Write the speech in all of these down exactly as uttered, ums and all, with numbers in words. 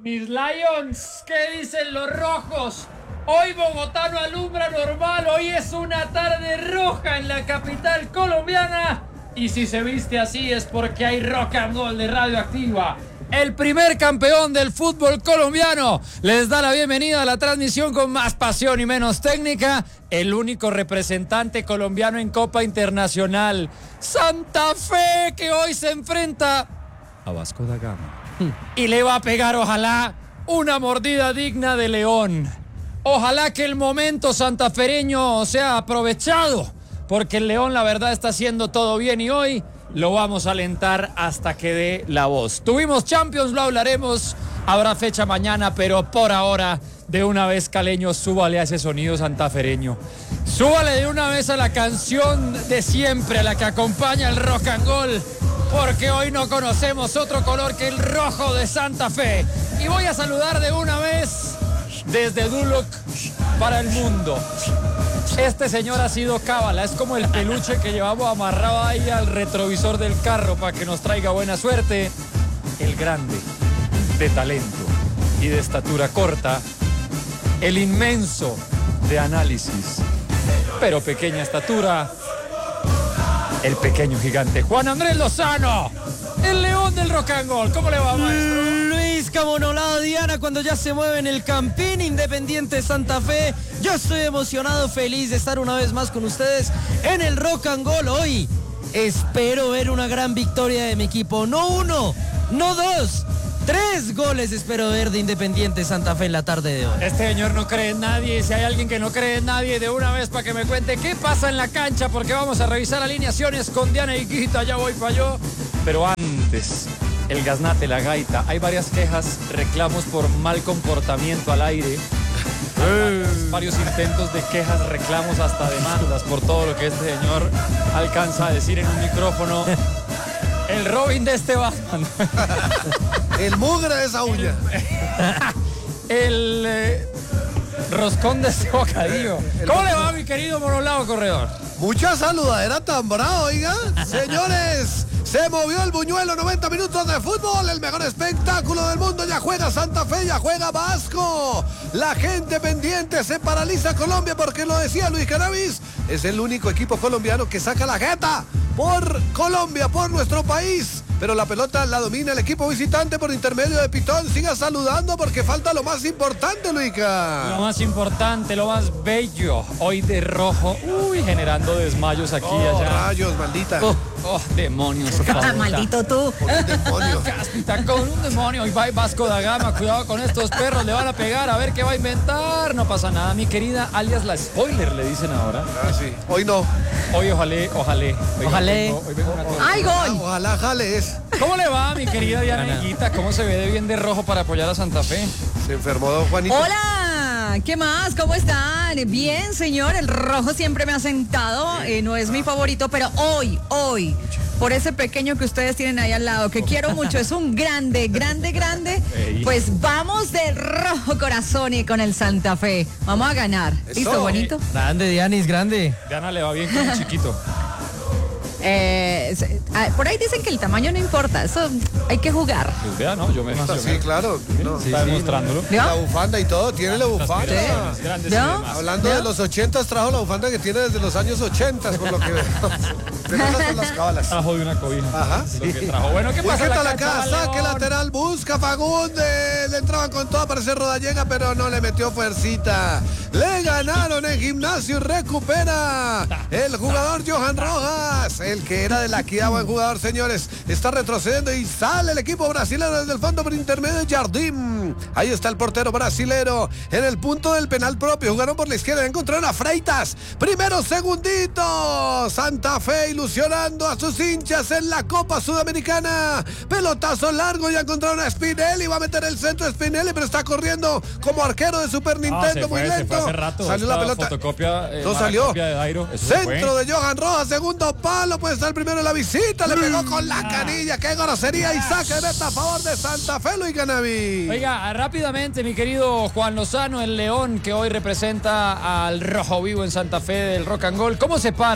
Mis Lions, ¿qué dicen los rojos? Hoy Bogotá no alumbra normal, hoy es una tarde roja en la capital colombiana. Y si se viste así es porque hay rock and roll de Radioactiva. El primer campeón del fútbol colombiano les da la bienvenida a la transmisión con más pasión y menos técnica. El único representante colombiano en Copa Internacional, Santa Fe, que hoy se enfrenta a Vasco da Gama. Y le va a pegar, ojalá, una mordida digna de León. Ojalá que el momento santafereño sea aprovechado, porque el León la verdad está haciendo todo bien y hoy lo vamos a alentar hasta que dé la voz. Tuvimos Champions, lo hablaremos, habrá fecha mañana, pero por ahora, de una vez, caleño, súbale a ese sonido santafereño. Súbale de una vez a la canción de siempre, a la que acompaña el rock and roll, porque hoy no conocemos otro color que el rojo de Santa Fe. Y voy a saludar de una vez desde Duloc para el mundo. Este señor ha sido cábala, es como el peluche que llevamos amarrado ahí al retrovisor del carro para que nos traiga buena suerte. El grande, de talento y de estatura corta, el inmenso de análisis, pero pequeña estatura, el pequeño gigante, Juan Andrés Lozano, el león del rock and roll. ¿Cómo le va, maestro? Luis Camonolado, Diana, cuando ya se mueve en el Campín Independiente Santa Fe. Yo estoy emocionado, feliz de estar una vez más con ustedes en el rock and roll. Hoy espero ver una gran victoria de mi equipo. No uno, no dos, tres goles espero ver de Independiente Santa Fe en la tarde de hoy. Este señor no cree en nadie. Si hay alguien que no cree en nadie, de una vez para que me cuente qué pasa en la cancha, porque vamos a revisar alineaciones con Diana y Guita. Ya voy para yo. Pero antes, el gaznate, la gaita. Hay varias quejas, reclamos por mal comportamiento al aire. Varios, varios intentos de quejas, reclamos, hasta demandas por todo lo que este señor alcanza a decir en un micrófono. El Robin de este Batman. El mugre de esa uña. El, el eh, roscón de este bocadillo. ¿Cómo le va, mi querido Monolado Corredor? Mucha saludadera tan bravo, oiga. Señores, se movió el buñuelo, noventa minutos de fútbol, el mejor espectáculo del mundo. Ya juega Santa Fe, ya juega Vasco. La gente pendiente, se paraliza Colombia, porque lo decía Luis Cannabis, es el único equipo colombiano que saca la jeta por Colombia, por nuestro país. Pero la pelota la domina el equipo visitante por intermedio de Pitón. Siga saludando porque falta lo más importante, Luica. Lo más importante, lo más bello. Hoy de rojo. Uy, generando desmayos aquí y Oh, allá. rayos, maldita. Oh, oh, demonios. Ah, maldito tú. Por un demonio. Cáspita, con un demonio. Hoy va Vasco da Gama. Cuidado con estos perros. Le van a pegar. A ver qué va a inventar. No pasa nada, mi querida. Alias la spoiler, le dicen ahora. Ah, sí. Hoy no. Hoy ojalá, ojalá. Hoy Ojalá. vengo- hoy vengo una cosa. ¡Ay, Ah, gol! ojalá jales. ¿Cómo le va, mi querida Diana Higuita? ¿Cómo se ve de bien de rojo para apoyar a Santa Fe? Se enfermó don Juanito. ¡Hola! ¿Qué más? ¿Cómo están? Bien, señor. El rojo siempre me ha sentado. Eh, no es mi favorito, pero hoy, hoy, por ese pequeño que ustedes tienen ahí al lado, que quiero mucho, es un grande, grande, grande. Ey. Pues vamos de rojo corazón y con el Santa Fe. Vamos a ganar. Eso. ¿Listo, bonito? Grande, Dianis, grande. Diana le va bien con el chiquito. Eh, se- ah, por ahí dicen que el tamaño no importa. Eso hay que jugar. Pues vea, ¿no? Yo me... Ah, yo sí, me- claro. No. Está demostrándolo. La ¿Vio? bufanda y todo, tiene la bufanda. Las grandes y ¿No? demás. Hablando ¿Ya? de los ochentas, trajo la bufanda que tiene desde los años ochentas, por lo que veo. Pero esas son las cábalas. Trajo de una cobija. Ajá, Lo sí. que trajo. Bueno, ¿qué pasa? Busqueta en la cancha, casa, saque León? lateral, busca Fagundes. Le entraban con todo, parece Rodallega, pero no le metió fuercita. Le ganaron en Gimnasio y recupera el jugador Johan Rojas, el que era de la Equidad, buen jugador, señores. Está retrocediendo y sale el equipo brasilero desde el fondo por intermedio de Jardim. Ahí está el portero brasilero en el punto del penal propio. Jugaron por la izquierda, encontraron a Freitas. Primero, segundito. Santa Fe ilusionando a sus hinchas en la Copa Sudamericana. Pelotazo largo, ya encontraron a Spinelli. Va a meter el centro Spinelli, pero está corriendo como arquero de Super Ah, Nintendo, se muy fue, se lento. fue hace rato. Salió la Esta pelota. Fotocopia, eh, No mala salió. copia de Dairo. Eso se Centro fue. de Johan Rojas, segundo palo, puede estar el primero en la visita, le pegó con la canilla, qué grosería, y saque de meta a favor de Santa Fe, Luis Cannabis. Oiga, rápidamente, mi querido Juan Lozano, el León que hoy representa al Rojo Vivo en Santa Fe del Rock and Roll. ¿Cómo se para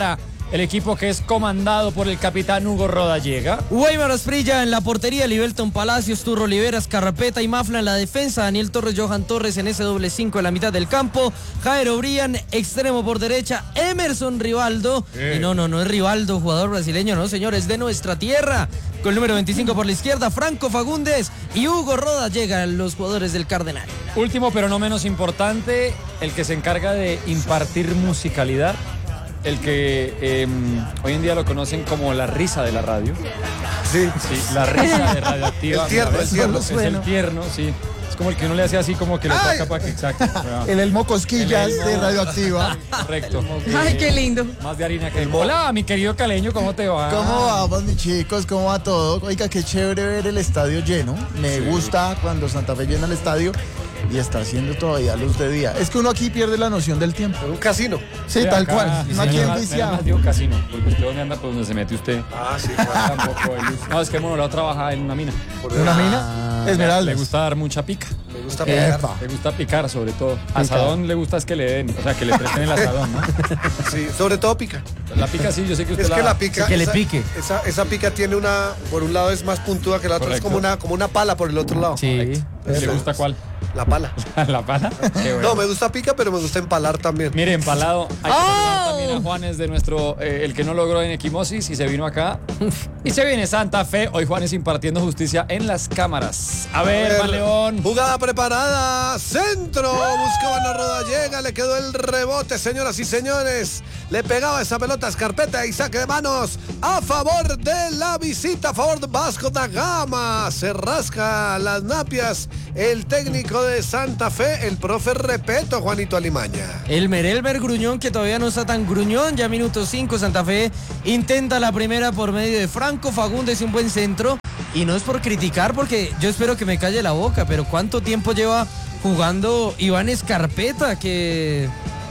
el equipo que es comandado por el capitán Hugo Rodallega. Weimar Asprilla en la portería, Libelton Palacios, Turro Oliveras, Carrapeta y Mafla en la defensa, Daniel Torres, Johan Torres en ese doble cinco en la mitad del campo, Jairo Brian, extremo por derecha, Emerson Rivaldo, Eh. y no, no, no es Rivaldo, jugador brasileño, no señores, de nuestra tierra, con el número veinticinco por la izquierda, Franco Fagundes y Hugo Rodallega, los jugadores del Cardenal. Último, pero no menos importante, el que se encarga de impartir musicalidad, el que eh, hoy en día lo conocen como la risa de la radio. Sí. Sí, la risa de Radioactiva. El tierno, Mira, el tierno. Es el tierno, sí. Es como el que uno le hace así como que lo Ay. saca para que exacto. El Elmo Cosquillas El Elmo. de Radioactiva. Correcto. Ay, qué lindo. Más de harina que el Hola, mi querido caleño, ¿cómo te va? ¿Cómo vamos, mis chicos? ¿Cómo va todo? Oiga, qué chévere ver el estadio lleno. Me Sí. gusta cuando Santa Fe llena el estadio y está haciendo todavía luz de día. Es que uno aquí pierde la noción del tiempo. Un casino. Sí, Ve tal acá, cual. sí, No aquí señor. en Menos viciado. mal digo casino, porque usted dónde anda, pues donde se mete usted. Ah, sí. Tampoco hay luz. No, es que Monolao trabaja en una mina. ¿Una mina? Esmeraldas. Le gusta dar mucha pica. Me gusta pegar. Epa. Le gusta picar, sobre todo. Asadón le gusta es que le den, o sea, que le presten el asadón, ¿no? Sí, sobre todo pica. La pica sí, yo sé que usted Es que la pica. que le esa- pique. Esa, esa pica tiene una. Por un lado es más puntúa que la otra. Correcto. Es como una, como una pala por el otro lado. Sí. ¿Le gusta cuál? La pala. ¿La pala? Qué bueno. No, me gusta pica, pero me gusta empalar también. Mire, empalado. Hay que ¡Oh! saludar también a Juanes de nuestro, eh, el que no logró en Equimosis y se vino acá. Y se viene Santa Fe. Hoy Juanes impartiendo justicia en las cámaras. A ver, Juan León. Jugada preparada, centro, buscaban a Rodallega, le quedó el rebote, señoras y señores. Le pegaba esa pelota a Escarpeta y saque de manos a favor de la visita, a favor de Vasco da Gama. Se rasca las napias el técnico de Santa Fe, el profe Repeto, Juanito Alimaña. El Merelber gruñón, que todavía no está tan gruñón, ya minuto cinco, Santa Fe intenta la primera por medio de Franco Fagundes, un buen centro. Y no es por criticar, porque yo espero que me calle la boca, pero ¿cuánto tiempo lleva jugando Iván Escarpeta? Que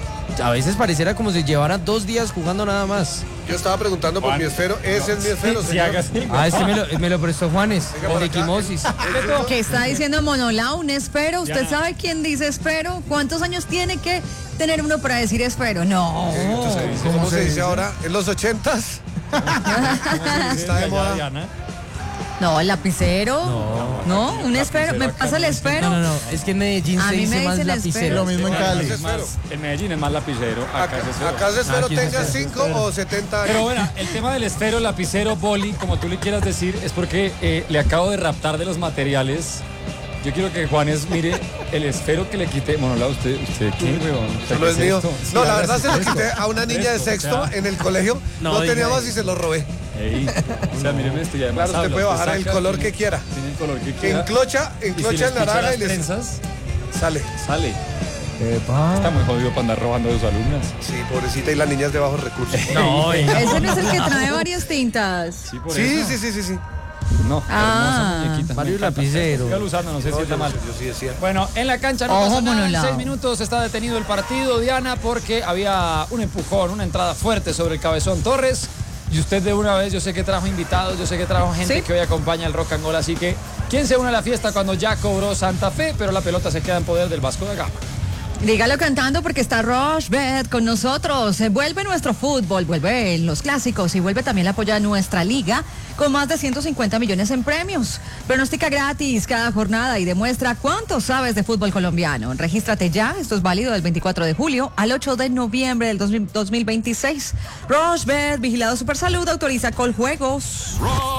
a veces pareciera como si llevara dos días jugando nada más. Yo estaba preguntando por Juan. mi esfero, ese es mi esfero, Si señor. hagas algo. Ah, este me lo, me lo prestó Juanes, por de acá. Equimosis. ¿Qué está diciendo Monolao? Un espero. ¿Usted Ya. sabe quién dice espero? ¿Cuántos años tiene que tener uno para decir espero? No. ¿Cómo se dice ahora? ¿En los ochentas? Está de Allá, moda. Diana. No, el lapicero. No, un espero. ¿Me acá pasa el no espero? No, no, no, es que en Medellín A se mí me dice más dicen lapicero. Lo mismo en Cali. Es esfero. En Medellín es más lapicero. Acá, Acá, es esfero. acá es esfero, Aquí es tenga esfero, cinco o setenta años. Pero bueno, el tema del esfero, lapicero, boli, como tú le quieras decir, es porque eh, le acabo de raptar de los materiales. Yo quiero que Juanes mire el esfero que le quité. Monolao, ¿usted, usted qué, weón? ¿Usted Eso no qué es mío. esto? No, Sí, la ahora verdad sí se lo es esto. quité a una niña de Esto, sexto o sea, en el colegio. No, No diga tenía más eso. y se lo robé. ey, o sea, míreme esto y además Claro, usted habla, puede bajar el saca, color tiene- que quiera. Tiene el color que quiera. Enclocha, Y si enclocha les el picha naranja las y les trenzas, sale. sale. Epa. Está muy jodido para andar robando a sus alumnas. Sí, pobrecita, y las niñas de bajos recursos. No, Ese no es el que trae varias tintas. Sí, por Sí, eso. sí, sí, sí, sí. No, Ah. hermosa muñequita. Mario me encanta. Lapicero. Sígalo usando, no sé si está mal. Yo sí decía. Bueno, en la cancha no Ojo, pasa nada. En Monolao. seis minutos está detenido el partido, Diana, porque había un empujón, una entrada fuerte sobre el Cabezón Torres. Y usted de una vez, yo sé que trajo invitados, yo sé que trajo gente Sí. que hoy acompaña el Rock and Roll, así que ¿quién se une a la fiesta cuando ya cobró Santa Fe? Pero la pelota se queda en poder del Vasco da Gama. Dígalo cantando porque está Rochbet con nosotros. Eh, Vuelve nuestro fútbol, vuelve los clásicos y vuelve también la apoya a nuestra liga con más de ciento cincuenta millones en premios. Pronostica gratis cada jornada y demuestra cuánto sabes de fútbol colombiano. Regístrate ya, esto es válido del veinticuatro de julio al ocho de noviembre del dos mil veintiséis. Rochbet, Vigilado Supersalud, autoriza Coljuegos.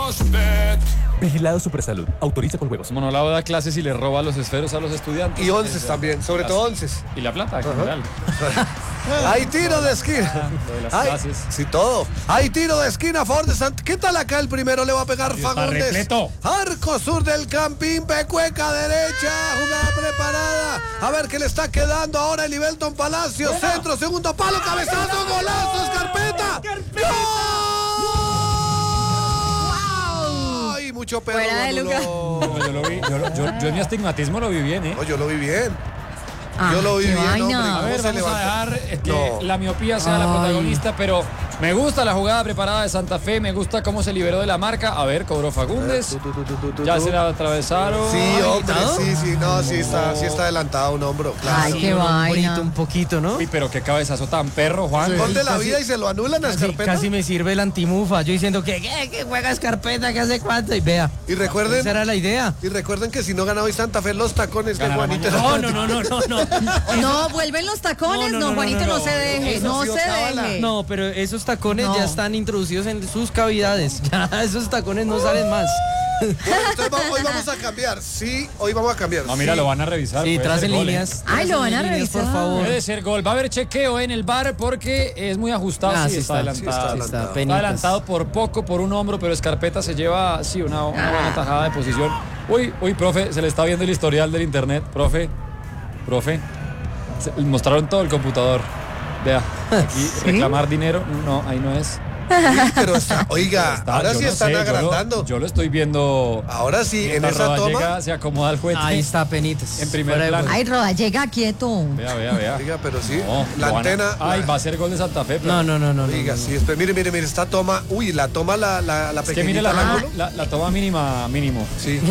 Vigilado Supersalud. Autoriza con juegos. Monolao da clases y le roba los esferos a los estudiantes. Y onces también, sobre todo onces. Y la plata, en general. Hay tiro de esquina. Lo de las Hay, clases. sí, todo. Hay tiro de esquina a favor de Santa. ¿Qué tal acá el primero? Le va a pegar está Fagundes. repleto. Arco sur del Campín, Pecueca derecha. Jugada preparada. A ver qué le está quedando ahora el Ibelton Palacio. Centro, segundo palo, cabezazo, golazo, Escarpeta. ¡Gol! ¡Ay, mucho perro! Fuera de lo lugar. anuló. No, yo, lo vi, yo, lo- yo- yo en mi astigmatismo lo vi bien, ¿eh? No, yo lo vi bien. Ah, Yo lo vi qué bien, vaina. hombre. A ver, ¿Cómo se vamos a levanta? dejar eh, que No. la miopía sea la Ay. protagonista, pero Me gusta la jugada preparada de Santa Fe, me gusta cómo se liberó de la marca. A ver, cobró Fagundes. Tu, tu, tu, tu, tu, tu, Ya tu. se la atravesaron. Sí, hombre, ¿habilitado? sí, sí, no, sí está, sí está adelantado un hombro. Claro. Ay, qué Un vaina. hombrito un poquito, ¿no? Uy, pero qué cabezazo tan perro, Juan. Gol de la casi- vida y se lo anulan a Casi, Escarpeta. casi me sirve el antimufa. Yo diciendo que, que, que juega Escarpeta, que hace cuánto. Y vea, Y recuerden, esa era la idea. y recuerden que si no gana hoy Santa Fe, los tacones de Ganará Juanito. mañana. No, no, no, no, no, no. No, vuelven los tacones. No, No, no, no, Juanito, no, no, no, se deje. eso No ha sido se cábala. deje. No, pero esos tacones No. ya están introducidos en sus cavidades. Ya esos tacones no salen más. Bueno, entonces va- hoy vamos a cambiar. Sí, hoy vamos a cambiar. No, mira, Sí. lo van a revisar. Sí, puede tras ser en gol, ¿eh? líneas. Ay, lo tras van en a líneas, por revisar. favor. Puede ser gol. Va a haber chequeo en el bar porque es muy ajustado. Ah, sí, sí está, está, sí adelantado. está Está adelantado. penitas. Está adelantado por poco, por un hombro, pero Escarpeta se lleva, sí, una, una buena tajada de posición. Uy, uy, profe, se le está viendo el historial del internet. Profe, profe, se- mostraron todo el computador. Vea, aquí reclamar dinero. No, ahí no es. Uy, pero está, oiga, Está, ahora yo sí no están sé, yo lo- agrandando. Yo lo, estoy viendo. Ahora sí, en Mientras esa Roda toma. llega, se acomoda el juez. Ahí está penitas. En primer Fuera de plano. juego. Ay, Roda, llega quieto. Vea, vea, vea. Oiga, pero sí, No, la lo van a- antena. Ay, la- va a ser gol de Santa Fe. pero- No, no, no, no. no, Oiga, no. sí, espera, mire, mire, mire, esta toma. Uy, la toma, la, la, la Es que mire la, pequeñita, toma- ángulo. la, la toma mínima, mínimo. Sí.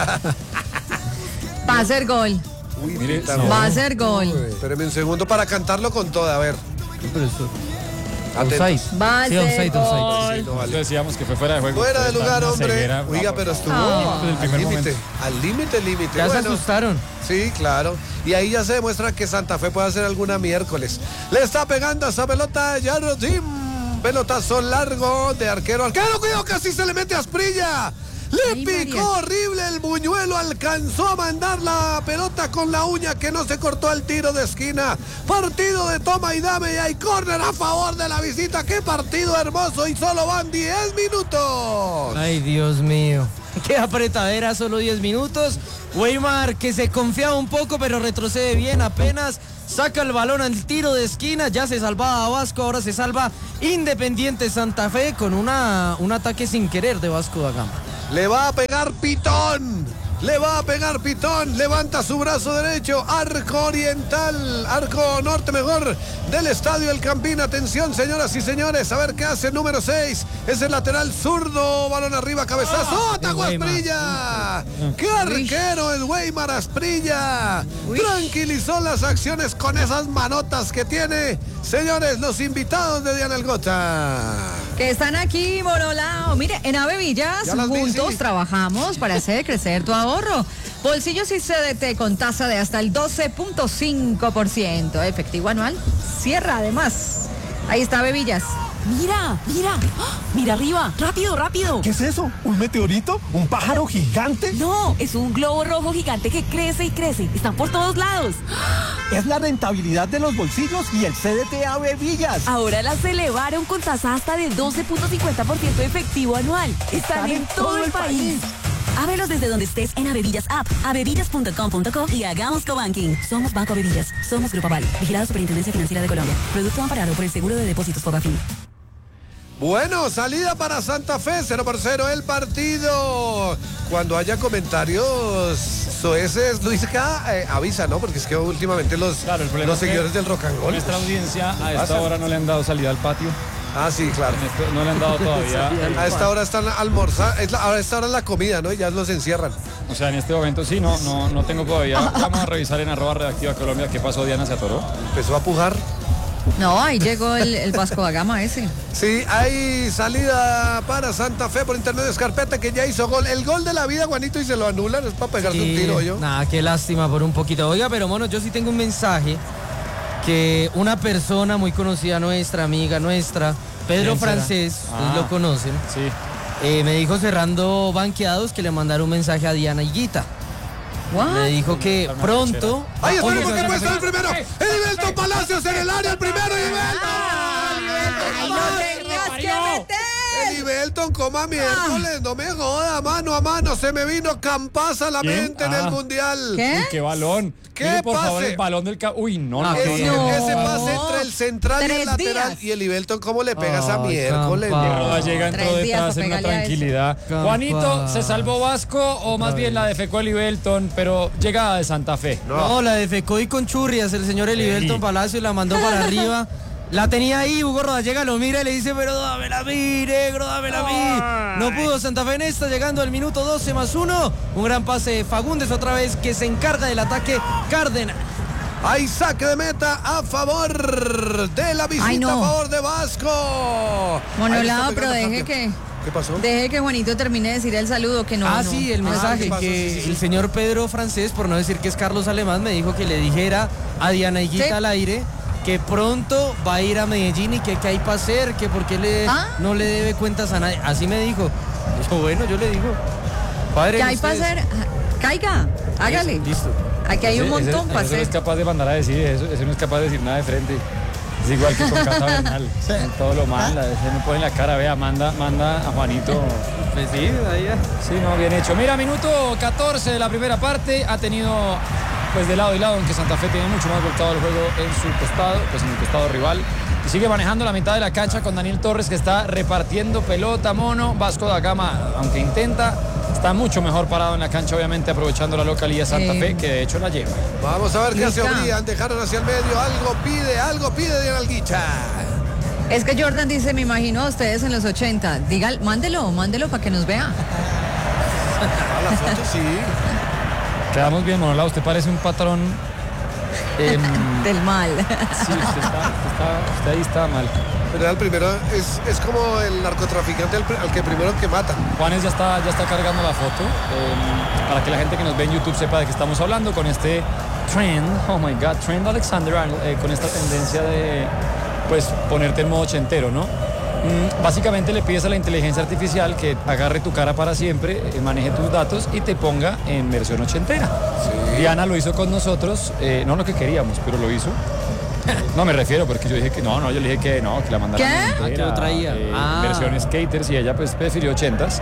Va a ser gol. Uy, Mire, puta, no. no. Va a ser gol. Espéreme un segundo para cantarlo con toda, a ver. Pero eso- Atentos. Offside. Va a Sí, ser offside, offside. gol. Sí, no Nosotros vale. decíamos que fue fuera de juego. Fuera de Está lugar, una hombre. ceguera. Oiga, Ah, pero por estuvo favor. Desde el al primer límite, momento. al límite, límite. Ya se Bueno, asustaron. sí, claro. Y ahí ya se demuestra que Santa Fe puede hacer alguna miércoles. Le está pegando a esa pelota Yarrotim. Pelotazo largo de arquero. Arquero, cuidado, casi se le mete a Asprilla. Le Ay, picó María. horrible el buñuelo, alcanzó a mandar la pelota con la uña que no se cortó al tiro de esquina. Partido de toma y dame y hay córner a favor de la visita. ¡Qué partido hermoso! Y solo van diez minutos. Ay, Dios mío. Qué apretadera, solo diez minutos. Weimar que se confiaba un poco, pero retrocede bien apenas. Saca el balón al tiro de esquina. Ya se salvaba Vasco, ahora se salva Independiente Santa Fe con una, un ataque sin querer de Vasco da Gama. Le va a pegar Pitón. Le va a pegar Pitón. Levanta su brazo derecho. Arco oriental. Arco norte mejor del estadio El Campín. Atención, señoras y señores. A ver qué hace el número seis. Es el lateral zurdo. Balón arriba, cabezazo. ¡Atacó a Weimar. Asprilla! ¡Qué arquero el Weimar Asprilla! Tranquilizó las acciones con esas manotas que tiene. Señores, los invitados de Diana El Gota. Que están aquí, Morolao. Mire, en Ave Villas Ya las vi, juntos sí. trabajamos para hacer crecer tu ahorro. Bolsillos y C D T con tasa de hasta el doce punto cinco por ciento. Efectivo anual. Cierra además. Ahí está Ave Villas. Mira, mira, ¡ah! Mira arriba, rápido, rápido. ¿Qué es eso? ¿Un meteorito? ¿Un pájaro gigante? No, es un globo rojo gigante que crece y crece. Están por todos lados. Es la rentabilidad de los bolsillos y el C D T Ave Villas. Ahora las elevaron con tasa hasta de doce punto cincuenta por ciento efectivo anual. Están en todo el país. Ábrelos desde donde estés en Avevillas App, avevillas punto com punto co y hagamos cobanking. Somos Banco Avevillas. Somos Grupo Aval. Vigilado Superintendencia Financiera de Colombia. Producto amparado por el Seguro de Depósitos Fogafín. Bueno, salida para Santa Fe, cero por cero el partido. Cuando haya comentarios soeces, Luis K, eh, avisa, ¿no? Porque es que últimamente los, Claro, el problema los es que seguidores del Rock and Roll. Nuestra audiencia a esta pasa? hora no le han dado salida al patio. Ah, sí, claro. En este- no le han dado todavía. A esta hora están almorzando, es la- a esta hora es la comida, ¿no? Y ya los encierran. O sea, en este momento sí, no, no, no tengo todavía. Vamos a revisar en arroba redactiva Colombia qué pasó. Diana se atoró. Empezó a pujar. No, ahí llegó el, el Vasco da Gama ese. Sí, hay salida para Santa Fe por internet de Escarpeta que ya hizo gol. El gol de la vida, Juanito, y se lo anulan. Es para pegarse un tiro, yo. Nada, qué lástima por un poquito. Oiga, pero mono, yo sí tengo un mensaje que una persona muy conocida nuestra, amiga nuestra, Pedro ¿Quién será? Francés, ustedes Ah. lo conocen, Sí. eh, me dijo cerrando banqueados que le mandara un mensaje a Diana Higuita. What? Me dijo que Una pronto... ¡Ay, Oye, esperemos que oye, puede ser el oye, primero! oye, ¡Edilberto Palacios en el área! ¡El primero, Edilberto! ¡Ay, lo tenías que meter! Edilberto, coma miércoles, no me joda, mano a mano. Se me vino Campasa a la ¿Quién? mente en Ah. el Mundial. ¿Qué? Uy, qué balón. ¿Qué Mire, por favor, pase? el balón del... ca- Uy, no, no. Ah, no, qué Ese, bien. no. ese pase entre el central y el Tres lateral. días. Y el Ibelton, ¿cómo le pegas a Ay, miércoles? Campa. Y Roda llega, entró Tres días detrás para en una pegarle a ese. tranquilidad. Campa. Juanito, ¿se salvó Vasco o más bien la defecó el Ibelton? Pero llegada de Santa Fe. No, la defecó y con churrias el señor Eliberto Ey. Palacio la mandó para arriba. La tenía ahí, Hugo Rodallega lo mira y le dice, pero dámela a mí, negro, dámela a mí. No pudo Santa Fe en esta, llegando al minuto doce más uno. Un gran pase de Fagundes otra vez, que se encarga del ataque Cárdenas. Hay saque de meta a favor de la visita, Ay, no. a favor de Vasco. Monolado, pero deje que... ¿Qué pasó? Deje que Juanito termine de decir el saludo, que no. Ah, no. sí, el mensaje, ¿qué pasó? que Sí, sí, sí. el señor Pedro Francés, por no decir que es Carlos Alemán, me dijo que le dijera a Diana Higuita Sí. al aire que pronto va a ir a Medellín y que qué hay para hacer, que por qué le, ¿Ah? no le debe cuentas a nadie. Así me dijo. Yo, bueno, yo le digo. Padre, ¿Qué hay para ustedes. hacer? Caiga, hágale. Eso, listo. Aquí hay un Ese- montón ese- para ese no es hacer. capaz de mandar a decir eso, ese no es capaz de decir nada de frente. Es igual que con Cata Bernal. Todo lo manda, ese me pone en la cara, vea, manda, manda a Juanito. Pues sí, ahí ya. Sí, no, bien hecho. Mira, minuto catorce de la primera parte. Ha tenido, pues de lado y lado, aunque Santa Fe tiene mucho más volcado el juego en su costado, pues en el costado rival. Y sigue manejando la mitad de la cancha con Daniel Torres, que está repartiendo pelota, mono. Vasco da Gama, aunque intenta, está mucho mejor parado en la cancha, obviamente aprovechando la localidad de Santa Eh. Fe, que de hecho la lleva. Vamos a ver qué hace Listo. Obrian. Dejaron hacia el medio. Algo pide, algo pide Diana Alguicha. Es que Jordan dice, me imagino a ustedes en los ochenta. Diga, mándelo, mándelo para que nos vea. Ah, la foto sí. Quedamos bien, Monolao, usted parece un patrón. em, Del mal. sí, usted, está, usted, está- usted ahí está mal. Pero el primero es, es como el narcotraficante al, al que primero que mata. Juanes ya está, ya está cargando la foto eh, para que la gente que nos ve en YouTube sepa de qué estamos hablando con este trend, oh my god, trend Alexander Arnold, eh, con esta tendencia de pues ponerte en modo ochentero, ¿no? Mm, básicamente le pides a la inteligencia artificial que agarre tu cara para siempre, eh, maneje tus datos y te ponga en versión ochentera. Diana lo hizo con nosotros, eh, no lo que queríamos, pero lo hizo. No me refiero porque yo dije que no, no, yo le dije que no, que la mandara ¿Qué? entera, Ah, que lo traía. eh, Ah. versión skaters y ella pues prefirió ochentas.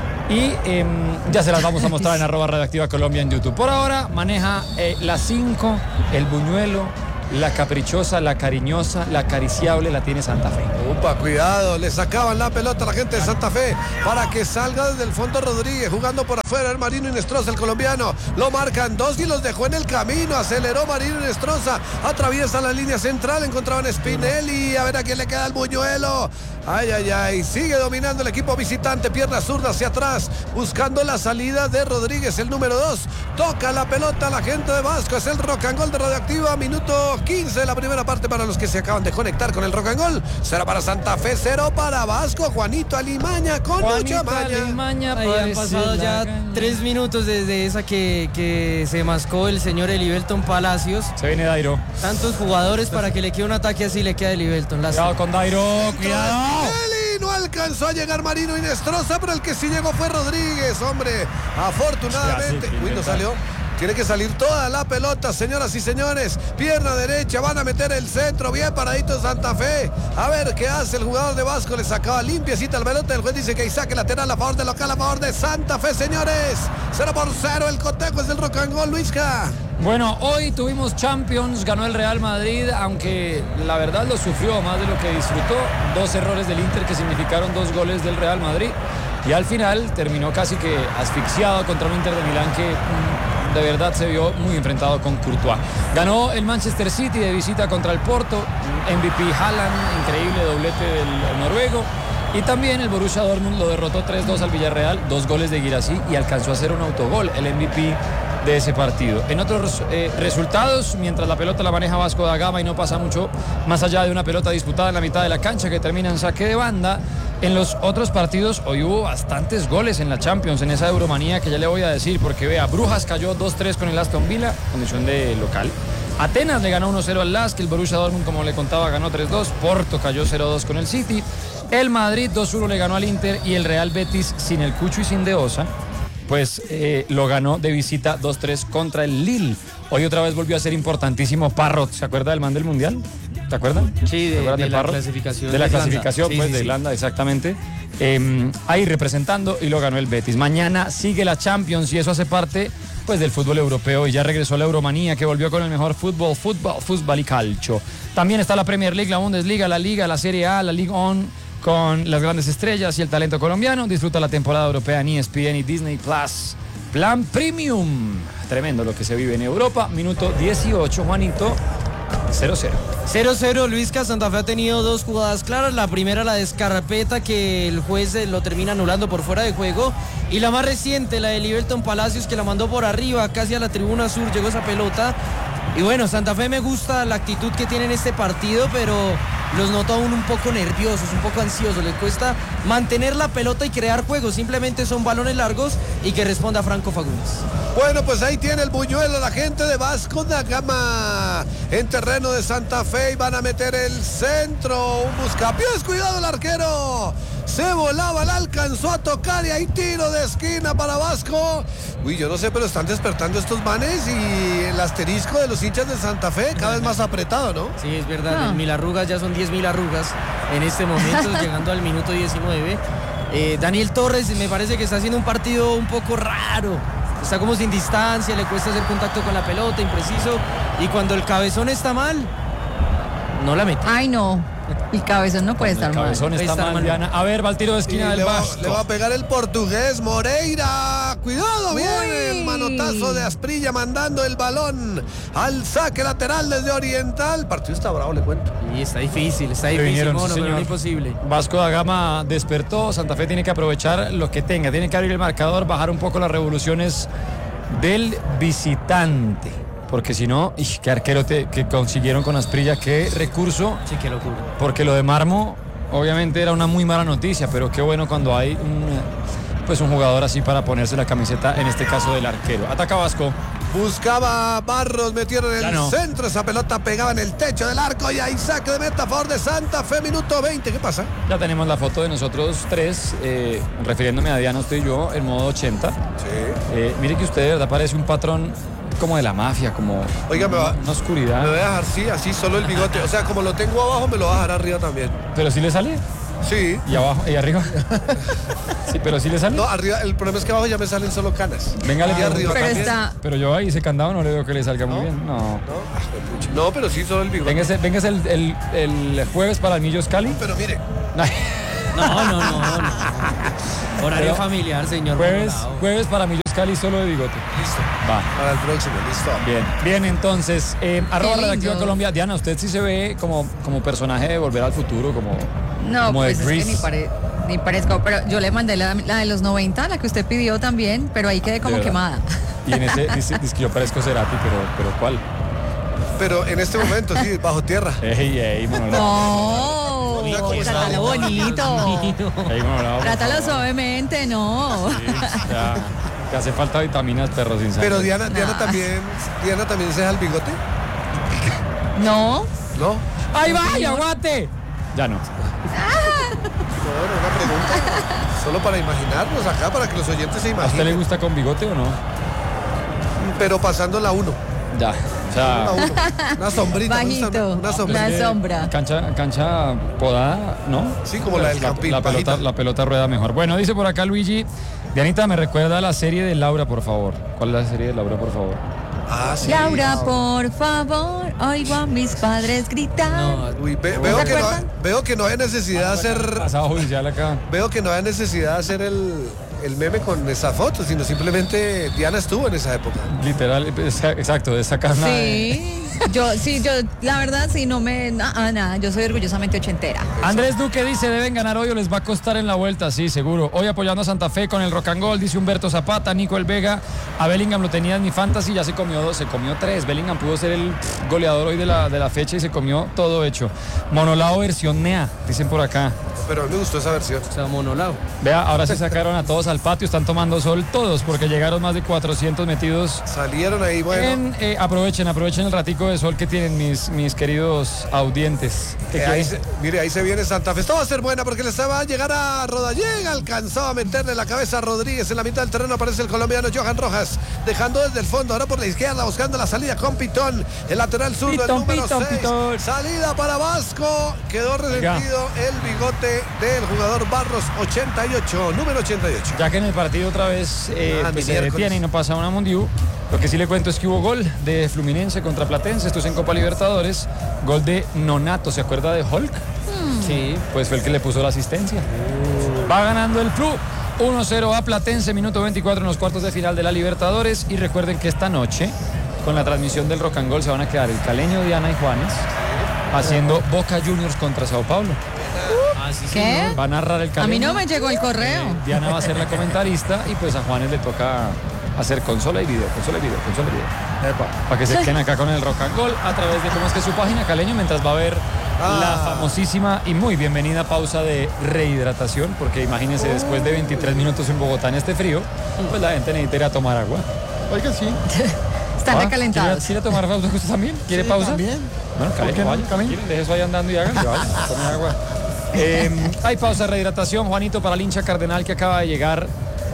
Y em, ya se las vamos a mostrar en arroba Radioactiva Colombia en YouTube. Por ahora maneja eh, la cinco, el buñuelo, la caprichosa, la cariñosa, la acariciable, la tiene Santa Fe. Upa, cuidado, le sacaban la pelota a la gente de Santa Fe para que salga desde el fondo Rodríguez, jugando por afuera el Marino Inestrosa, el colombiano. Lo marcan dos y los dejó en el camino, aceleró Marino Inestrosa, atraviesa la línea central, encontraban a Spinelli, a ver a quién le queda el buñuelo. Ay, ay, ay, sigue dominando el equipo visitante, pierna zurda hacia atrás, buscando la salida de Rodríguez, el número dos. Toca la pelota la gente de Vasco, es el rock and roll de Radioactiva, minuto quince de la primera parte para los que se acaban de conectar con el rock and roll. Cero para Santa Fe, cero para Vasco. Juanito Alimaña con mucha maña. Ahí han pasado ya tres minutos desde esa que, que se mascó el señor Elibelton Palacios. Se viene Dairo. Tantos jugadores para que le quede un ataque así le queda Elibelton. Cuidado con Dairo, cuidado. Spinelli, no alcanzó a llegar Marino Inestrosa, pero el que sí llegó fue Rodríguez, hombre. Afortunadamente. Ya, sí, Uy, no salió. Tiene que salir toda la pelota, señoras y señores. Pierna derecha, van a meter el centro. Bien paradito Santa Fe. A ver qué hace el jugador de Vasco. Le sacaba limpiecita la pelota. El juez dice que hay saque lateral a favor de local, a favor de Santa Fe, señores. Cero por cero. El cotejo es del rock and roll, Luisca. Bueno, hoy tuvimos Champions, ganó el Real Madrid, aunque la verdad lo sufrió más de lo que disfrutó. Dos errores del Inter que significaron dos goles del Real Madrid. Y al final terminó casi que asfixiado contra un Inter de Milán que mm, de verdad se vio muy enfrentado con Courtois. Ganó el Manchester City de visita contra el Porto, M V P Haaland, increíble doblete del noruego. Y también el Borussia Dortmund lo derrotó tres dos al Villarreal, dos goles de Guirassy y alcanzó a hacer un autogol, el M V P de ese partido. En otros eh, resultados, mientras la pelota la maneja Vasco da Gama y no pasa mucho más allá de una pelota disputada en la mitad de la cancha que termina en saque de banda, en los otros partidos hoy hubo bastantes goles en la Champions, en esa Euromanía que ya le voy a decir, porque vea, Brujas cayó dos tres con el Aston Villa, condición de local. Atenas le ganó uno cero al Lask, el Borussia Dortmund, como le contaba, ganó tres dos, Porto cayó cero dos con el City, el Madrid dos uno le ganó al Inter y el Real Betis, sin el Cucho y sin De Osa, pues eh, lo ganó de visita dos tres contra el Lille. Hoy otra vez volvió a ser importantísimo Parrot, ¿se acuerda del man del Mundial? ¿Te acuerdan? Sí, de, ¿Se acuerdan de del la Parrot? clasificación. De la Irlanda. clasificación, Sí, pues, sí, de sí. Irlanda, exactamente. Eh, ahí representando y lo ganó el Betis. Mañana sigue la Champions y eso hace parte, pues, del fútbol europeo y ya regresó la Euromanía que volvió con el mejor fútbol, fútbol, fútbol y calcio. También está la Premier League, la Bundesliga, la Liga, la Serie A, la Ligue uno con las grandes estrellas y el talento colombiano. Disfruta la temporada europea en E S P N y Disney Plus. Plan Premium. Tremendo lo que se vive en Europa. Minuto dieciocho, Juanito. cero cero. cero cero, Luisca. Santa Fe ha tenido dos jugadas claras. La primera, la de Scarpeta, que el juez lo termina anulando por fuera de juego. Y la más reciente, la de Liberton Palacios, que la mandó por arriba, casi a la tribuna sur, llegó esa pelota. Y bueno, Santa Fe me gusta la actitud que tiene en este partido, pero los noto aún un poco nerviosos, un poco ansiosos. Les cuesta mantener la pelota y crear juego. Simplemente son balones largos y que responda Franco Fagundes. Bueno, pues ahí tiene el buñuelo la gente de Vasco da Gama en terreno de Santa Fe y van a meter el centro. Un buscapiés, cuidado el arquero. Se volaba, la alcanzó a tocar y hay tiro de esquina para Vasco. Uy, yo no sé, pero están despertando estos manes y el asterisco de los hinchas de Santa Fe cada vez más apretado, ¿no? Sí, es verdad, No. el mil arrugas ya son diez mil arrugas en este momento, llegando al minuto diecinueve. Eh, Daniel Torres me parece que está haciendo un partido un poco raro. Está como sin distancia, le cuesta hacer contacto con la pelota, impreciso. Y cuando el cabezón está mal, no la mete. Ay, no. El cabezón no puede El estar mal. cabezón está Está mal, mal. Diana. A ver, va el tiro de Y esquina le, del va, Vasco. le va a pegar el portugués Moreira. Cuidado, Uy. bien. Manotazo de Asprilla mandando el balón al saque lateral desde Oriental. El partido está bravo, le cuento. Y está difícil, está Le difícil, vinieron, mono, sí, pero señor. no imposible. Vasco da Gama despertó. Santa Fe tiene que aprovechar lo que tenga. Tiene que abrir el marcador, bajar un poco las revoluciones del visitante. Porque si no, ¡ih! Qué arquero te- que consiguieron con Asprilla, qué recurso. Sí, qué locura. Porque lo de Marmo, obviamente era una muy mala noticia, pero qué bueno cuando hay un, pues un jugador así para ponerse la camiseta, en este caso del arquero. Ataca Vasco. Buscaba Barros, metieron en Ya el no. centro, esa pelota pegaba en el techo del arco y ahí saque de meta a favor de Santa Fe, minuto veinte. ¿Qué pasa? Ya tenemos la foto de nosotros tres, eh, refiriéndome a Diana, usted y yo, en modo ochenta. Sí. Eh, mire que usted de verdad parece un patrón como de la mafia, como Oiga, me va- una oscuridad. Me voy a dejar, sí, así solo el bigote. O sea, como lo tengo abajo, me lo voy a dejar arriba también. Pero sí le sale. Sí. Y abajo, y arriba. Sí, pero sí le sale. No, arriba, el problema es que abajo ya me salen solo canas. Venga, le Y pregunto. arriba Pero también. está. Pero yo ahí ese candado no le veo que le salga muy bien. No. ¿No? Ah, pucha. No, pero sí solo el bigote. Véngase, véngase el, el, el jueves para el Millos Cali. Pero mire, No, no, no, no. Horario Pero- familiar, señor. Jueves, Bonolao. jueves para Millos Cali solo de bigote. listo. Va. Para el próximo, listo. Bien, bien, entonces, eh, arroba lindo. Redactiva Colombia. Diana, usted sí se ve como, como personaje de Volver al Futuro, como, No, como pues de es que Grease. ni, pare- ni parezco. Pero yo le mandé la, la de los noventa, la que usted pidió también, pero ahí quedé como verdad. quemada. Y en ese dice, dice que yo parezco Cerati, pero, pero ¿cuál? Pero en este momento, sí, bajo tierra. Ey, ey, monolado. No, trátalo bonito. Ey, monolado, por Trátalo favor. suavemente, no. Sí, ya, te hace falta vitaminas, perro sin sangre. Pero Diana, Diana Nah. también, Diana también se deja el bigote, No. ¿no? ¡Ahí va, y aguante! Ya no. No, no, una pregunta. Solo para imaginarnos acá, para que los oyentes se ¿A usted le imaginen. gusta con bigote o no? Pero pasando la uno. Ya. O Una sea, uno. Una sombrita. me gusta Bajito. Una sombrita. La sombra. cancha, cancha podada, ¿no? Sí, como la del Campín, La pelota, bajita. la pelota rueda mejor. Bueno, dice por acá Luigi. Dianita, me recuerda la serie de Laura, por favor. ¿Cuál es la serie de Laura, por favor? Ah, sí. Laura, por favor, oigo a mis padres gritar. No, Uy, ve- ¿No veo, se que no, acuerdan? veo que no hay necesidad de hacer. Pasado judicial acá. Veo que no hay necesidad de hacer el, el meme con esa foto, sino simplemente Diana estuvo en esa época. Literal, es- exacto, de sacar nada. Sí, yo, sí, yo, la verdad, sí, no me, nada, nada, yo soy orgullosamente ochentera. Andrés Duque dice, deben ganar hoy o les va a costar en la vuelta. Sí, seguro. Hoy apoyando a Santa Fe con el Rock and Gold, dice Humberto Zapata, Nico El Vega. A Bellingham lo tenía en mi fantasy, ya se comió dos, se comió tres. Bellingham pudo ser el goleador hoy de la, de la fecha y se comió todo hecho. Monolao versión Nea, dicen por acá. Pero a mí me gustó esa versión. o sea, monolao. Vea, ahora sí sacaron a todos al patio, están tomando sol todos porque llegaron más de cuatrocientos metidos. Salieron ahí, bueno. En, eh, aprovechen, aprovechen el ratico de sol que tienen mis, mis queridos audientes. ¿Qué Eh, ahí quieren? se- mire, ahí se viene Santa Fe. Esto va a ser buena porque les va a llegar a Rodallega. Alcanzaba a meterle la cabeza a Rodríguez. En la mitad del terreno aparece el colombiano Johan Rojas. Dejando desde el fondo, ahora por la izquierda, buscando la salida con Pitón. El lateral zurdo, el Pitón, número Pitón, seis. Pitón. Salida para Vasco. Quedó resentido el bigote del jugador Barros, ochenta y ocho, número ochenta y ocho. Ya que en el partido otra vez eh, Ah, pues, mi se miércoles. detiene y no pasa una Mundiú, lo que sí le cuento es que hubo gol de Fluminense contra Platense, esto es en Copa Libertadores, gol de Nonato, ¿se acuerda de Hulk? Sí, pues fue el que le puso la asistencia. Va ganando el Flu, uno cero a Platense, minuto veinticuatro en los cuartos de final de la Libertadores y recuerden que esta noche con la transmisión del Rock and Roll se van a quedar el Caleño, Diana y Juanes haciendo Boca Juniors contra Sao Paulo. ¿Qué? Va a narrar el Caleño. A mí no me llegó el correo. Eh, Diana va a ser la comentarista y pues a Juanes le toca hacer consola y video, consola y video, consola y video. Epa, para que se queden acá con el Rock and Roll a través de cómo es que su página Caleño, mientras va a haber ah. la famosísima y muy bienvenida pausa de rehidratación, porque imagínense, oh. después de veintitrés minutos en Bogotá en este frío, pues la gente necesita ir a tomar agua. Oiga, sí. Están ah, recalentados. ¿Quiere tomar pausa usted también? ¿Quiere sí, pausa? También. Bueno, Caleño, vaya, Caleño, deje eso ahí andando y hagan, vaya, tome agua. Eh, hay pausa de rehidratación, Juanito, para el hincha cardenal que acaba de llegar.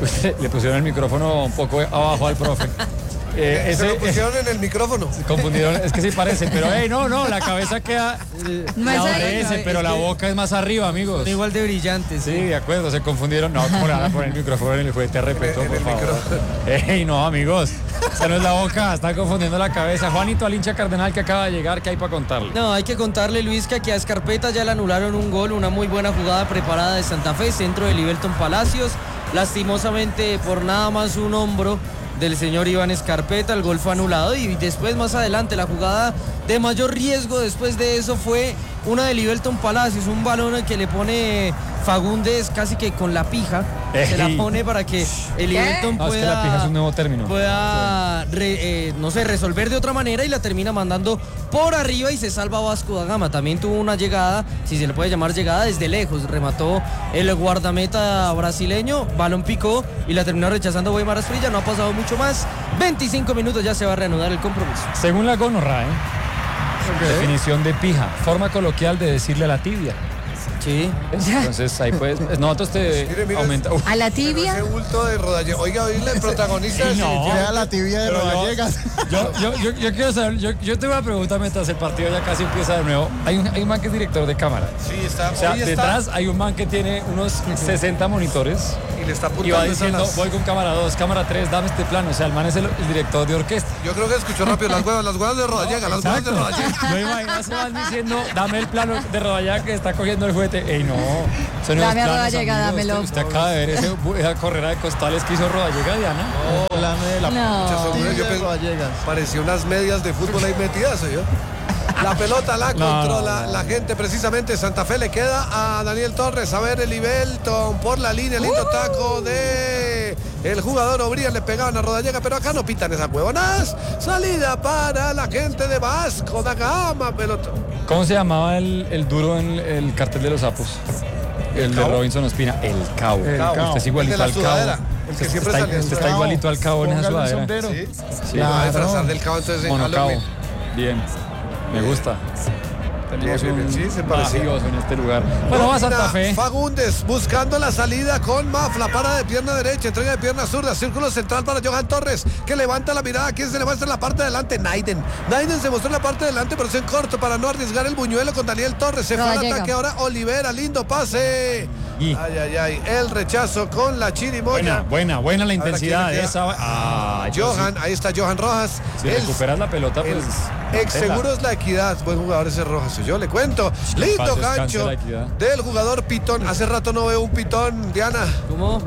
Le pusieron el micrófono un poco abajo al profe. Eh, se lo pusieron eh, en el micrófono. Se confundieron, es que sí parece, pero hey, no, no, la cabeza queda no la es obedece, pero la boca es más arriba, amigos. Son igual de brillantes. Sí, de acuerdo, se confundieron. No, por nada, por el micrófono en el juguete, respeto, por favor. Hey, no, amigos, esa no es la boca, están confundiendo la cabeza. Juanito, al hincha cardenal que acaba de llegar, ¿qué hay para contarle? No, hay que contarle, Luis, que aquí a Escarpeta ya le anularon un gol, una muy buena jugada preparada de Santa Fe, centro de Livelton Palacios. Lastimosamente, por nada más un hombro del señor Iván Escarpeta, el gol fue anulado y después más adelante la jugada de mayor riesgo después de eso fue una de Livelton Palacios, un balón que le pone Fagundes casi que con la pija, Ey. se la pone para que el Livelton pueda, no, es que la pija es un nuevo término. pueda re, eh, no sé, resolver de otra manera y la termina mandando por arriba y se salva Vasco da Gama. También tuvo una llegada, si se le puede llamar llegada, desde lejos, remató el guardameta brasileño, balón picó y la terminó rechazando Weimar Asprilla. No ha pasado mucho más, veinticinco minutos, ya se va a reanudar el compromiso. Según la Gonorra, ¿eh? Okay. Definición de pija, forma coloquial de decirle a la tibia. Sí. Entonces ahí pues, nosotros te mire, mire, aumenta. Uh. A la tibia. Ese bulto de Rodallegas. Oiga, oíle el protagonista. Sí, no, a la tibia de Rodallegas. Yo, yo, yo, yo quiero saber, yo, yo te voy a preguntar mientras el partido ya casi empieza de nuevo. Hay un, hay un man que es director de cámara. Sí, está. O sea, está. detrás hay un man que tiene unos sesenta monitores. Y le está apuntando. Y va diciendo, las... voy con cámara dos, cámara tres, dame este plano. O sea, el man es el, el director de orquesta. Yo creo que escuchó rápido las huevas, las huevas de Rodallegas, las huevas de Rodallegas. Yo imagino a ese man diciendo, dame el plano de Rodallegas que está cogiendo el juguete. Ey, no. Dame a Rodallegas, dámelo. Usted, usted acaba de ver ese, esa carrera de costales que hizo Rodallegas, Diana. No, plano de la no. Tibia yo de Rodallegas. Parecía unas medias de fútbol ahí metidas, ¿eh? La pelota la no, controla no, no. la gente, precisamente Santa Fe le queda a Daniel Torres. A ver el Livelton por la línea, lindo uh. taco de el jugador Obría, le pegaban a Rodallegas, pero acá no pitan esas huevonas. Salida para la gente de Vasco da Gama, pelota. ¿Cómo se llamaba el, el duro en el cartel de los sapos? El, el de Robinson Ospina, el Cabo. El Cabo. Usted es igualito al Cabo. El que siempre está, sale. Usted está igualito al Cabo en esa sudadera. Sí, sí. Va a disfrazar del Cabo entonces en Halloween. Bien, me gusta. Tenemos bien, bien, un sí, se parecía. mafioso en este lugar. Bueno, va a Santa Fe. Fagundes buscando la salida con Mafla, para de pierna derecha, entrega de pierna zurda, círculo central para Johan Torres, que levanta la mirada. ¿Quién se le muestra en la parte de adelante? Naiden. Naiden se mostró en la parte de adelante, pero se en corto para no arriesgar el buñuelo con Daniel Torres. Se no, fue al llega. ataque ahora Olivera, lindo pase. Y... Ay, ay, ay, el rechazo con la chirimoya. Buena, buena, buena la intensidad de esa. Ah, Johan, sí. Ahí está Johan Rojas. Si el, recuperas la pelota, pues. Ex Seguros La Equidad, buen jugador ese Rojas. Yo le cuento. Lindo gancho del jugador Pitón. Hace rato no veo un Pitón, Diana. ¿Cómo?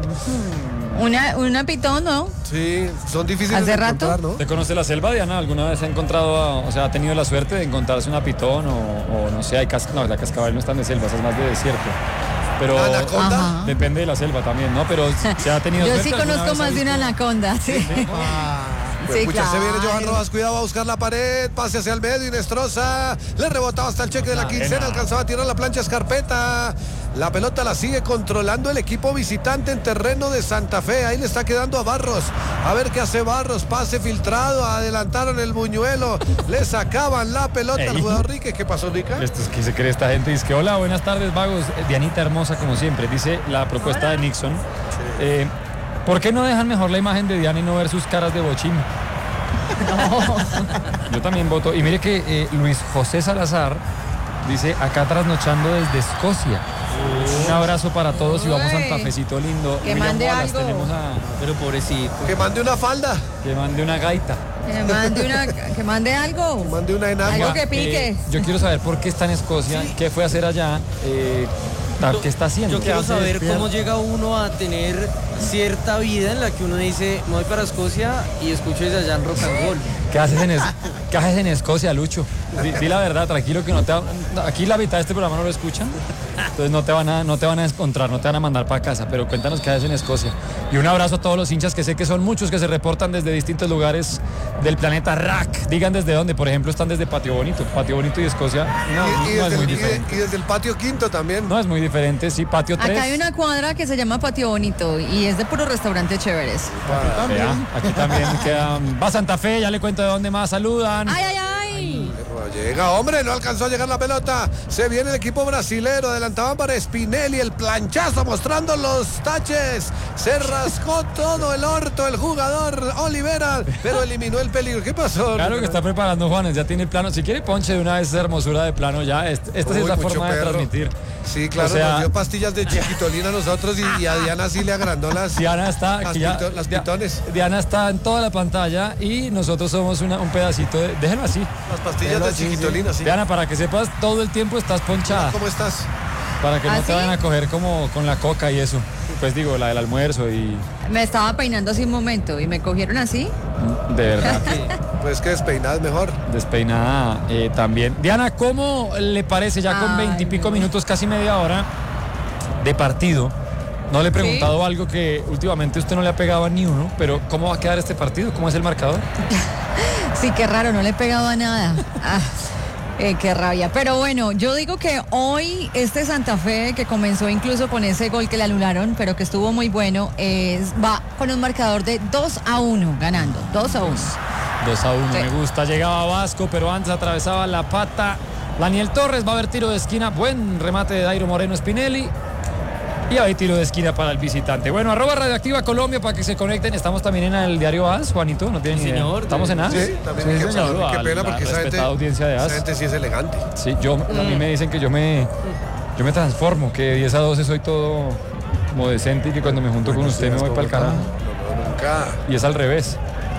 Una, una Pitón, ¿no? Sí, son difíciles ¿Hace de rato? encontrar, ¿no? ¿Te conoce la selva, Diana? ¿Alguna vez ha encontrado, o sea, ha tenido la suerte de encontrarse una Pitón o, o no sé, hay cas no, la cascabel no es tan de selva, es más de desierto. Pero ¿Anaconda? Depende de la selva también, ¿no? Pero se ha tenido Yo suerte. sí conozco más de una anaconda, sí. ¿Sí? ¿Sí? Ah. Sí, Pucha, claro. se viene Johan Rojas, cuidado, va a buscar la pared, pase hacia el medio, Inestrosa, le rebotaba hasta el cheque de la quincena, alcanzaba a tirar la plancha Escarpeta. La pelota la sigue controlando el equipo visitante en terreno de Santa Fe. Ahí le está quedando a Barros. A ver qué hace Barros. Pase filtrado. Adelantaron el buñuelo. Le sacaban la pelota Ey. al jugador Ríquez. ¿Qué pasó, Rica? Esto es que se cree esta gente. Dice que hola, buenas tardes, vagos. Dianita hermosa, como siempre. Dice la propuesta de Nixon. Eh, ¿Por qué no dejan mejor la imagen de Diana y no ver sus caras de bochín? No. Yo también voto. Y mire que eh, Luis José Salazar dice acá trasnochando desde Escocia. Un abrazo para todos y vamos a Santafecito lindo. Que mande Wallace, algo. Tenemos a... Pero pobrecito. Que mande una falda. Que mande una gaita. Que mande, una, que mande algo. Que mande una enagua. Algo que pique. Eh, yo quiero saber por qué está en Escocia, sí. qué fue a hacer allá, eh, ¿qué está haciendo? Yo quiero saber cómo llega uno a tener cierta vida en la que uno dice, me voy para Escocia y escucho desde allá en rock and roll. ¿Qué haces en, es, ¿qué haces en Escocia, Lucho? Di, di la verdad, tranquilo que no te va, aquí la mitad de este programa no lo escuchan, entonces no te van a, no te van a encontrar, no te van a mandar para casa, pero cuéntanos qué haces en Escocia. Y un abrazo a todos los hinchas que sé que son muchos que se reportan desde distintos lugares del planeta Rack. Digan desde dónde, por ejemplo, están desde Patio Bonito. Patio Bonito y Escocia no, y, y no desde es muy el, y, diferente. de, y desde el Patio Quinto también. No es muy diferente, sí, Patio tres. Acá hay una cuadra que se llama Patio Bonito y es de puros restaurantes chéveres. Ah, vea, aquí también queda. Va Santa Fe, ya le cuento de dónde más saludan. ¡Ay, ay, ay! Llega, hombre, no alcanzó a llegar la pelota. Se viene el equipo brasilero. Adelantaban para Spinelli. El planchazo mostrando los taches. Se rascó todo el orto el jugador Olivera, pero eliminó el peligro. ¿Qué pasó? Claro que está preparando Juanes, ya tiene el plano. Si quiere, ponche de una vez esa hermosura de plano ya. Esta es Uy, la mucho forma de perro. transmitir. Sí, claro, O sea, nos dio pastillas de chiquitolina a nosotros y, y a Diana sí le agrandó las, Diana está, las, que ya- pito- las pitones. Diana está en toda la pantalla y nosotros somos una- un pedacito de. Déjenlo así. Las pastillas de chiquitolina, sí. Diana, para que sepas, todo el tiempo estás ponchada. ¿Cómo estás? Para que ¿Ah, no te sí? vayan a coger como con la coca y eso. Pues digo, la del almuerzo y. Me estaba peinando hace un momento y me cogieron así. De verdad. Pues que despeinada es mejor. Despeinada eh, también. Diana, ¿cómo le parece ya con Ay, veintipico no. minutos, casi media hora de partido? No le he preguntado algo que últimamente usted no le ha pegado a ni uno, pero ¿cómo va a quedar este partido? ¿Cómo es el marcador? Sí, qué raro, no le he pegado a nada. Ah, eh, qué rabia. Pero bueno, yo digo que hoy este Santa Fe, que comenzó incluso con ese gol que le anularon, pero que estuvo muy bueno, es, va con un marcador de dos a uno, ganando. dos a uno. dos a uno, Sí. me gusta. Llegaba Vasco, pero antes atravesaba la pata. Daniel Torres va a haber tiro de esquina. Buen remate de Dairo Moreno Spinelli. Y hay tiro de esquina para el visitante. Bueno, arroba Radioactiva Colombia para que se conecten. Estamos también en el diario A S, Juanito, no tienen Sí, ni idea. señor. ¿Estamos en A S. Sí, también. Sí, qué, señor. qué A pena la porque esa gente, respetada audiencia de A esa S. gente sí es elegante. Sí, yo, a mí me dicen que yo me, yo me transformo, que de diez a doce soy todo como decente y que cuando me junto con usted me voy para el carajo. No, no, nunca. Y es al revés.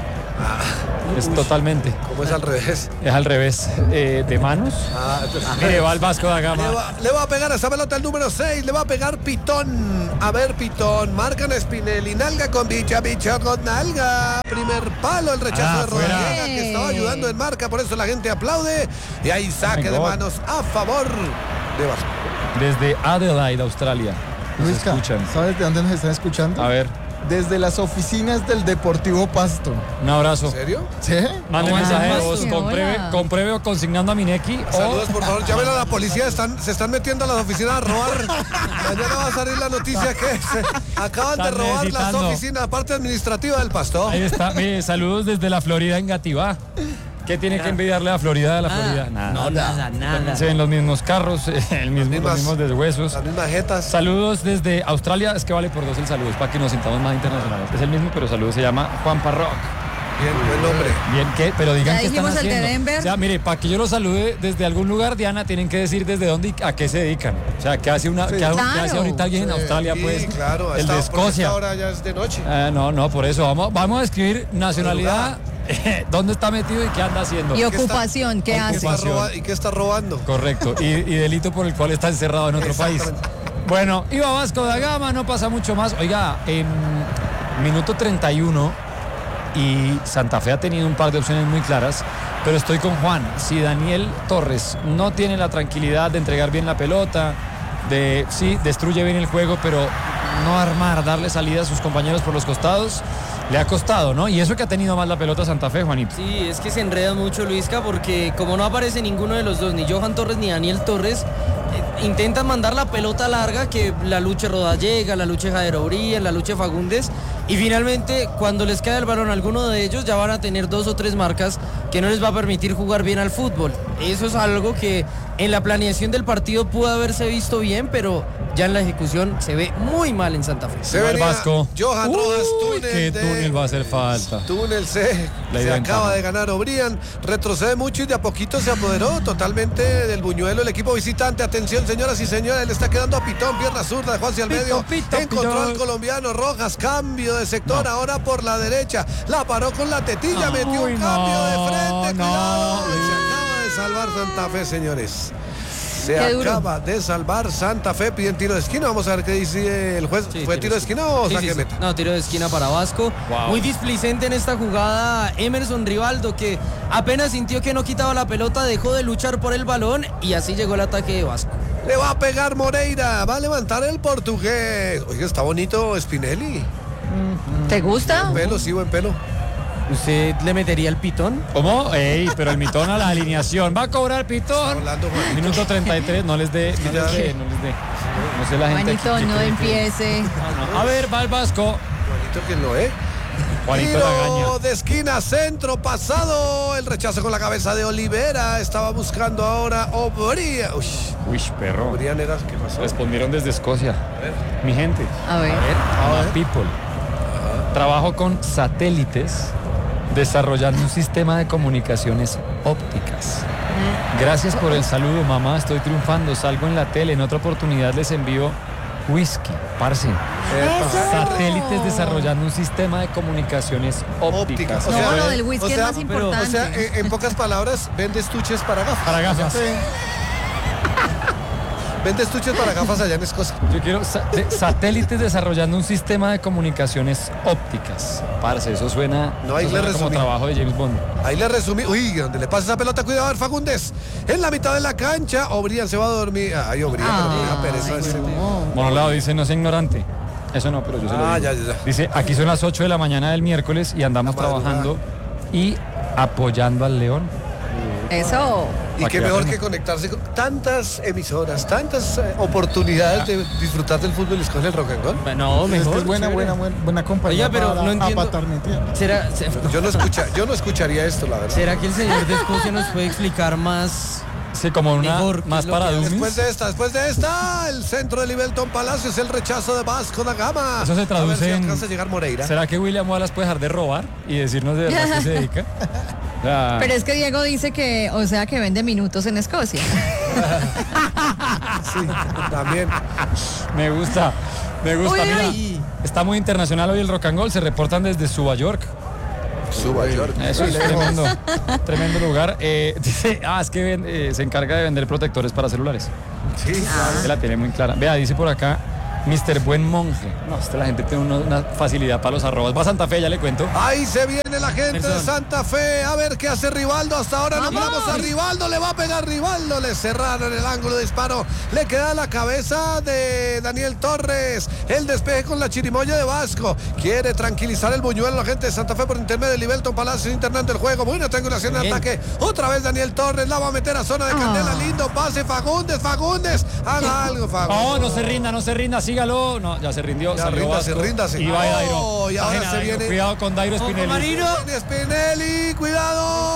Es totalmente. ¿Cómo es al revés? Es al revés. Eh, de manos. Ah, Mire, va el Vasco da Le Gama. va, le va a pegar a esa pelota el número seis, le va a pegar Pitón. A ver, Pitón, marcan a Spinelli, nalga con bicha, bicha con nalga. Primer palo, el rechazo Ah, de fuera. Rodallega, que estaba ayudando en marca, por eso la gente aplaude. Y ahí saque Oh my de God. manos a favor de Vasco. Desde Adelaide, Australia. Nos Luisca, escuchan. ¿sabes de dónde nos están escuchando? A ver, Desde las oficinas del Deportivo Pasto. un abrazo. ¿En serio? ¿Sí? Mande ¿Cómo mensaje de así? voz, compruebe, Hola. compruebe o consignando a Mineki. Saludos, O por favor, llamen a la policía, están, se están metiendo a las oficinas a robar. Mañana va a salir la noticia que se acaban de Están robar las necesitando. oficinas, parte administrativa del Pasto. ahí está. Mire, saludos desde la Florida en Gativá. ¿Qué tiene que envidiarle a Florida a la Florida? Nada. No, nada, nada. Se ven los mismos carros, el mismo, mismas- los mismos deshuesos. Las mismas jetas. Saludos desde Australia, es que vale por dos el saludo, es para que nos sintamos más internacionales. Es el mismo, pero saludos se llama Juan Parroc. Bien, buen nombre. Bien, ¿qué? Pero digan Ya qué están dijimos el de haciendo. Denver. O sea, mire, para que yo lo salude desde algún lugar, Diana, tienen que decir desde dónde y a qué se dedican. O sea, ¿qué hace, una, ¿qué hace- qué hace Claro. ahorita alguien en Australia, Sí, pues? claro, el esta- de porque Escocia. esta hora ya es de noche. Ah, no, no, por eso. Vamos, vamos a escribir nacionalidad, dónde está metido y qué anda haciendo. Y ocupación, ¿qué ¿Qué hace? está Ocupación. roba- ¿Y qué está robando? Correcto, y, y delito por el cual está encerrado en otro país. Bueno, iba Vasco da Gama, no pasa mucho más. Oiga, en minuto treinta y uno y Santa Fe ha tenido un par de opciones muy claras, pero estoy con Juan. Si Daniel Torres no tiene la tranquilidad de entregar bien la pelota, de sí, destruye bien el juego, pero no armar, darle salida a sus compañeros por los costados, le ha costado, ¿no? Y eso que ha tenido más la pelota Santa Fe, Juanito. Sí, es que se enreda mucho Luisca porque como no aparece ninguno de los dos, ni Johan Torres ni Daniel Torres, eh, intentan mandar la pelota larga, que la luche Rodallega, la luche Jairo Brías, la luche Fagundes, y finalmente cuando les cae el balón a alguno de ellos ya van a tener dos o tres marcas que no les va a permitir jugar bien al fútbol. Eso es algo que en la planeación del partido pudo haberse visto bien, pero ya en la ejecución se ve muy mal en Santa Fe. Se Va el venía Vasco. Johan Uy, Rojas, túnel. qué de- túnel va a hacer falta. Túnel C. La Se idea acaba ventaja. de ganar Obrian. Retrocede mucho y de a poquito se apoderó totalmente del buñuelo el equipo visitante. Atención, señoras y señores. Le está quedando a Pitón, pierna zurda de Juanse al Pito, medio. pito, Encontró Pitón. al colombiano Rojas. Cambio de sector ahora por la derecha. La paró con la tetilla. No. Metió Uy, un cambio no, de frente. no. Cuidado. Se acaba de salvar Santa Fe, señores. Se Qué duro. acaba de salvar Santa Fe, piden tiro de esquina. Vamos a ver qué dice el juez. Sí, ¿Fue tiro de esquina o Sí, saque sí, de sí. meta? No, tiro de esquina para Vasco. Wow. Muy displicente en esta jugada Emerson Rivaldo, que apenas sintió que no quitaba la pelota, dejó de luchar por el balón y así llegó el ataque de Vasco. Le va a pegar Moreira, va a levantar el portugués. Oiga, está bonito Spinelli. ¿Te gusta? Buen pelo, sí, buen pelo. ¿Usted le metería el pitón? ¿Cómo? Ey, pero el Mitón a la alineación. Va a cobrar Pitón. Hablando, Juanito. Minuto treinta y tres, no les dé, no les dé, no les dé. No sé la gente. Juanito, aquí, no que- empiece. A ver, va el Vasco. Juanito, ¿quién lo es? Juanito Tiro Lagaña. de esquina, centro, pasado. El rechazo con la cabeza de Olivera. Estaba buscando ahora Obría. Uy, Uy, perro. Obrián era el que pasó. Respondieron desde Escocia. Mi gente. A ver. My people. Trabajo con satélites desarrollando un sistema de comunicaciones ópticas. Gracias por el saludo, mamá. Estoy triunfando. Salgo en la tele. En otra oportunidad les envío whisky. Parce. Satélites desarrollando un sistema de comunicaciones ópticas. Ópticas. O No, sea, lo del whisky o es sea, más pero, importante. O sea, en, en pocas palabras, vende estuches para gafas. Para gafas. Vende estuches para gafas allá en Escocia. Yo quiero sa- de- satélites desarrollando un sistema de comunicaciones ópticas. Parce, eso suena, No, ahí eso le suena como resumí. trabajo de James Bond. Ahí le resumí. Uy, donde le pasa esa pelota, cuidado, a ver, Fagundes. En la mitad de la cancha, Obrián se va a dormir. Ay, Obrián, pero me da pereza ese. Monolado dice, no sea ignorante. Eso no, pero yo se lo Ah, digo. ya, ya, ya. Dice, aquí son las ocho de la mañana del miércoles y andamos La madrugada. trabajando y apoyando al León. Eso. Y Pa' qué que mejor hacemos. que conectarse con tantas emisoras, tantas eh, oportunidades de disfrutar del fútbol y escoger el rock and roll. No, Es que mejor. es buena, chévere. buena, buena, buena compañía. Oiga, pero para no entiendo. apatarnetear. ¿Será, se- Yo no, escucha, yo no escucharía esto, la verdad. ¿Será que el señor de Escocia nos puede explicar más? Sí, como una Mejor, ¿qué más es lo para que- dummies. Después de esta, después de esta, el centro de Livelton Palacios, el rechazo de Vasco da Gama. Eso se A ver traduce si en- alcanza a llegar Moreira. ¿Será que William Wallace puede dejar de robar y decirnos de verdad qué se dedica? O sea, Pero es que Diego dice que, o sea, que vende minutos en Escocia. Sí, también. me gusta, me gusta. Uy, Mira, uy. está muy internacional hoy el Rock and Roll. Se reportan desde Suba York. Suba York. Eso es tremendo, tremendo lugar. Eh, dice, ah, es que ven- eh, se encarga de vender protectores para celulares. Sí, Se la tiene muy clara. Vea, dice por acá, mister Buen Monje. No, esta la gente tiene una, una facilidad para los arrobas. Va a Santa Fe, ya le cuento. Ahí se viene la gente de Perdón. Santa Fe. A ver qué hace Rivaldo. Hasta ahora ¡Vamos! nombramos a Rivaldo. Le va a pegar Rivaldo. Le cerraron el ángulo de disparo. Le queda la cabeza de Daniel Torres. El despeje con la chirimoya de Vasco. Quiere tranquilizar el buñuelo la gente de Santa Fe por intermedio de Livelton Palacios internando el juego. Buena triangulación de Bien. ataque. Otra vez Daniel Torres. La va a meter a zona de Candela. Lindo pase. Fagundes. Fagundes. Haga algo, Fagundes. No, no se rinda, no se rinda, sígalo. No, ya se rindió. Ya, salió ríndase, Vasco. ríndase. Y va Dairo. Oh, y ahora Página se Dairo. viene- Cuidado con Dairo Ojo, Spinelli. Marino. Spinelli. Cuidado.